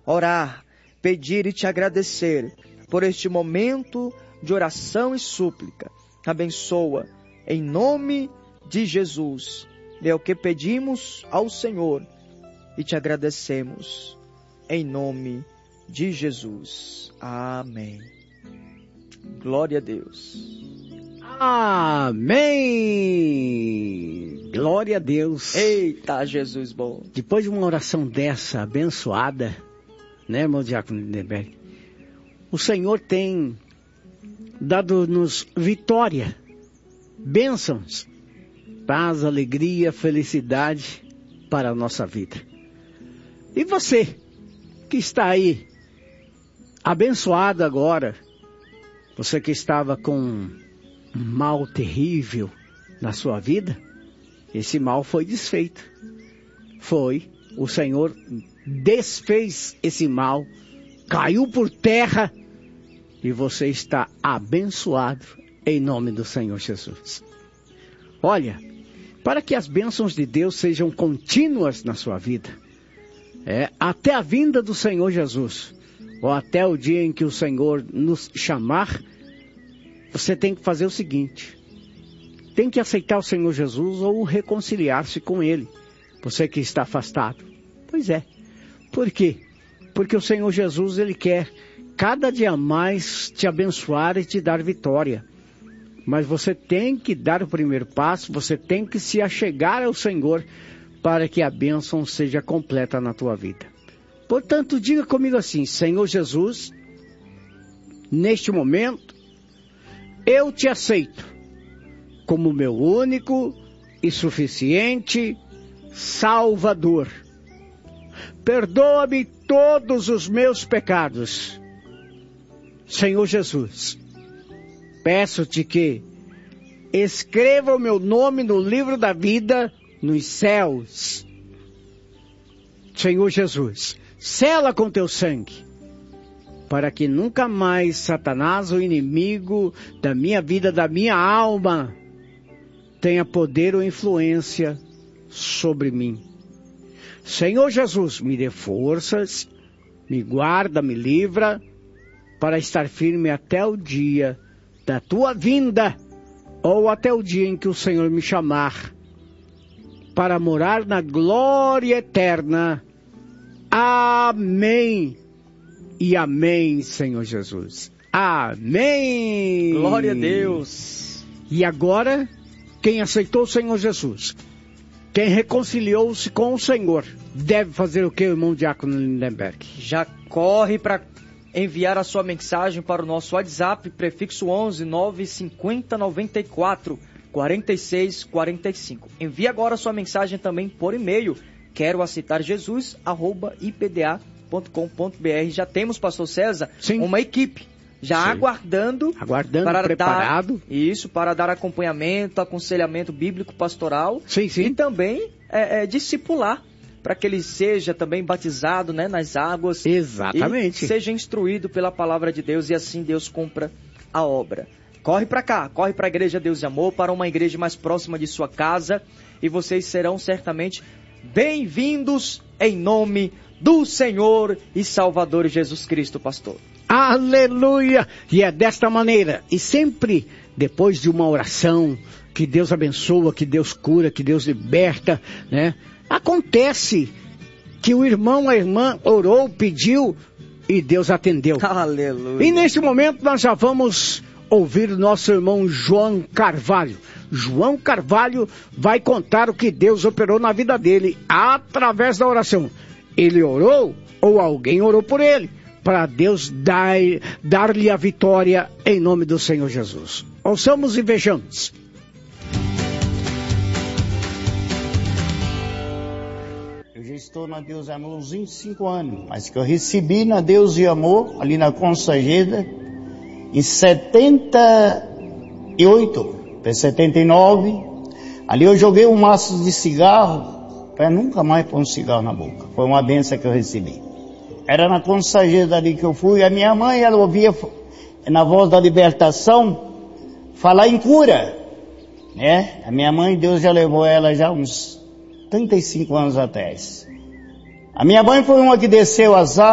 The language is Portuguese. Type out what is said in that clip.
orar, pedir e te agradecer por este momento de oração e súplica. Abençoa em nome de Jesus. É o que pedimos ao Senhor e te agradecemos em nome de Jesus. Amém. Glória a Deus. Amém! Glória a Deus. Eita, Jesus bom. Depois de uma oração dessa, abençoada, né, irmão Diácono Lindenberg? O Senhor tem dado-nos vitória, bênçãos, paz, alegria, felicidade para a nossa vida. E você, que está aí, abençoado agora, você que estava com um mal terrível na sua vida, esse mal foi desfeito. O Senhor desfez esse mal, caiu por terra e você está abençoado em nome do Senhor Jesus. Olha, para que as bênçãos de Deus sejam contínuas na sua vida, até a vinda do Senhor Jesus, ou até o dia em que o Senhor nos chamar, você tem que fazer o seguinte: tem que aceitar o Senhor Jesus ou reconciliar-se com Ele. Você que está afastado. Pois é. Por quê? Porque o Senhor Jesus, Ele quer cada dia mais te abençoar e te dar vitória. Mas você tem que dar o primeiro passo, você tem que se achegar ao Senhor para que a bênção seja completa na tua vida. Portanto, diga comigo assim: Senhor Jesus, neste momento, eu te aceito como meu único e suficiente Salvador. Perdoa-me todos os meus pecados. Senhor Jesus, peço-te que escreva o meu nome no livro da vida nos céus. Senhor Jesus, sela com teu sangue, para que nunca mais Satanás, o inimigo da minha vida, da minha alma, tenha poder ou influência sobre mim. Senhor Jesus, me dê forças, me guarda, me livra, para estar firme até o dia da tua vinda, ou até o dia em que o Senhor me chamar, para morar na glória eterna. Amém. E amém, Senhor Jesus. Amém. Glória a Deus. E agora, quem aceitou o Senhor Jesus, quem reconciliou-se com o Senhor, deve fazer o que, irmão Diácono Lindenberg? Já corre para enviar a sua mensagem para o nosso WhatsApp, prefixo 11 950 94 46 45. Envie agora a sua mensagem também por e-mail, queroaceitarjesus@ipda.com.br. Já temos, pastor César, sim, uma equipe já aguardando para preparado. Para dar acompanhamento, aconselhamento bíblico pastoral. Sim. E também discipular, para que ele seja também batizado, né, nas águas. Exatamente. E seja instruído pela palavra de Deus, e assim Deus cumpra a obra. Corre para cá, corre para a Igreja Deus e Amor, para uma igreja mais próxima de sua casa, e vocês serão certamente bem-vindos em nome do Senhor e Salvador Jesus Cristo, pastor. Aleluia! E é desta maneira, e sempre depois de uma oração, que Deus abençoa, que Deus cura, que Deus liberta, né? Acontece que o irmão, a irmã orou, pediu e Deus atendeu. Aleluia! E neste momento nós já vamos ouvir o nosso irmão João Carvalho. João Carvalho vai contar o que Deus operou na vida dele através da oração. Ele orou ou alguém orou por ele, para Deus dar-lhe a vitória em nome do Senhor Jesus. Ouçamos e vejamos. Eu já estou na Deus e Amor uns 25 anos, mas que eu recebi na Deus e Amor, ali na Consageda, em 78 para 79, ali eu joguei um maço de cigarro, para nunca mais pôr um cigarro na boca. Foi uma benção que eu recebi. Era na Consageda ali que eu fui, a minha mãe, ela ouvia na voz da libertação, falar em cura, né? A minha mãe, Deus já levou ela já uns 35 anos atrás. A minha mãe foi uma que desceu as